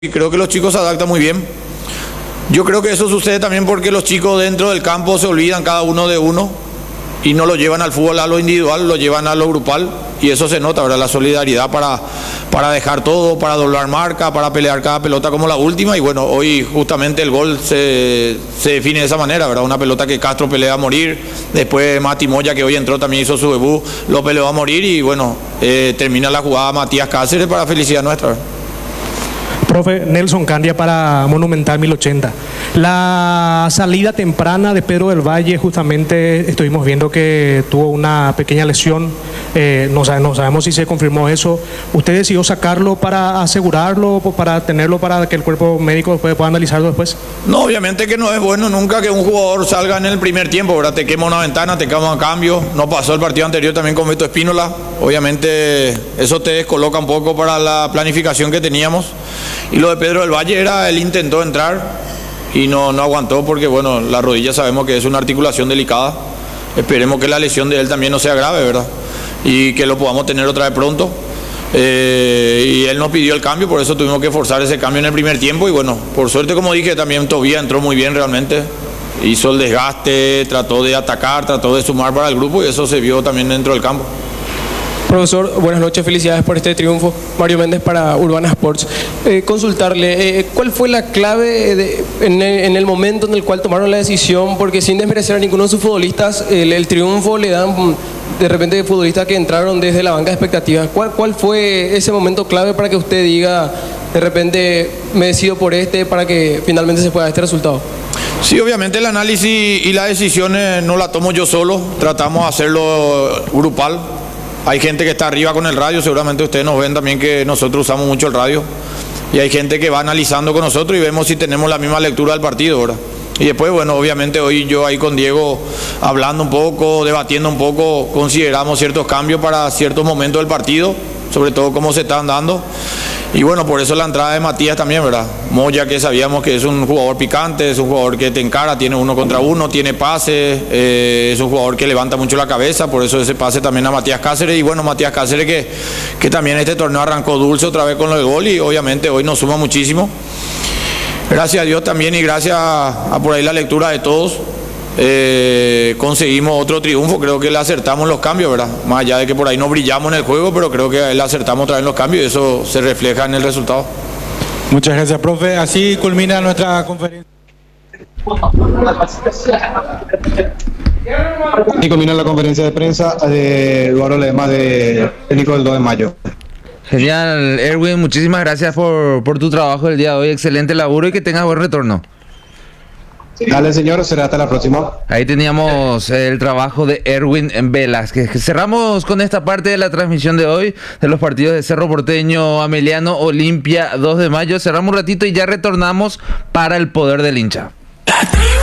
y creo que los chicos se adaptan muy bien. Yo creo que eso sucede también porque los chicos dentro del campo se olvidan cada uno de uno y no lo llevan al fútbol a lo individual, lo llevan a lo grupal, y eso se nota, ¿verdad? La solidaridad para dejar todo, para doblar marca, para pelear cada pelota como la última. Y bueno, hoy justamente el gol se define de esa manera, ¿verdad? Una pelota que Castro pelea a morir, después Mati Moya, que hoy entró, también hizo su debut, lo peleó a morir, y bueno, termina la jugada Matías Cáceres para felicidad nuestra. Profe, Nelson Candia para Monumental 1080. La salida temprana de Pedro del Valle, justamente estuvimos viendo que tuvo una pequeña lesión, no sabemos si se confirmó eso. ¿Usted decidió sacarlo para asegurarlo, para tenerlo para que el cuerpo médico pueda analizarlo después? No, obviamente que no es bueno nunca que un jugador salga en el primer tiempo, ¿verdad? Te quema una ventana, te quema un cambio. No pasó el partido anterior también con Beto Espínola. Obviamente eso te descoloca un poco para la planificación que teníamos. Y lo de Pedro del Valle era, él intentó entrar y no aguantó porque, bueno, la rodilla sabemos que es una articulación delicada. Esperemos que la lesión de él también no sea grave, ¿verdad? Y que lo podamos tener otra vez pronto. Y él nos pidió el cambio, por eso tuvimos que forzar ese cambio en el primer tiempo. Y bueno, por suerte, como dije, también Tobía entró muy bien realmente. Hizo el desgaste, trató de atacar, trató de sumar para el grupo, y eso se vio también dentro del campo. Profesor, buenas noches, felicidades por este triunfo. Mario Méndez para Urbana Sports. Consultarle, ¿cuál fue la clave en el momento en el cual tomaron la decisión? Porque sin desmerecer a ninguno de sus futbolistas, el triunfo le dan de repente futbolistas que entraron desde la banca de expectativas. ¿Cuál fue ese momento clave para que usted diga, de repente me decido por para que finalmente se pueda este resultado? Sí, obviamente el análisis y las decisiones no la tomo yo solo, tratamos de hacerlo grupal. Hay gente que está arriba con el radio, seguramente ustedes nos ven también que nosotros usamos mucho el radio. Y hay gente que va analizando con nosotros y vemos si tenemos la misma lectura del partido, ¿verdad? Y después, bueno, obviamente hoy yo ahí con Diego hablando un poco, debatiendo un poco, consideramos ciertos cambios para ciertos momentos del partido, sobre todo cómo se están dando. Y bueno, por eso la entrada de Matías también, ¿verdad? Moya, que sabíamos que es un jugador picante, es un jugador que te encara, tiene uno contra uno, tiene pase, es un jugador que levanta mucho la cabeza, por eso ese pase también a Matías Cáceres. Y bueno, Matías Cáceres que también este torneo arrancó dulce otra vez con el gol, y obviamente hoy nos suma muchísimo. Gracias a Dios también, y gracias a por ahí la lectura de todos, conseguimos otro triunfo. Creo que le acertamos los cambios, ¿verdad? Más allá de que por ahí no brillamos en el juego, pero creo que le acertamos otra vez los cambios y eso se refleja en el resultado. Muchas gracias, profe. Así culmina nuestra conferencia. Y culmina la conferencia de prensa de Eduardo Ledesma, de técnico del 2 de mayo. Genial, Erwin, muchísimas gracias por tu trabajo el día de hoy. Excelente laburo y que tengas buen retorno. Dale, señor, será hasta la próxima. Ahí teníamos el trabajo de Erwin Velázquez. Cerramos con esta parte de la transmisión de hoy de los partidos de Cerro Porteño, Ameliano, Olimpia, 2 de mayo. Cerramos un ratito y ya retornamos para el poder del hincha.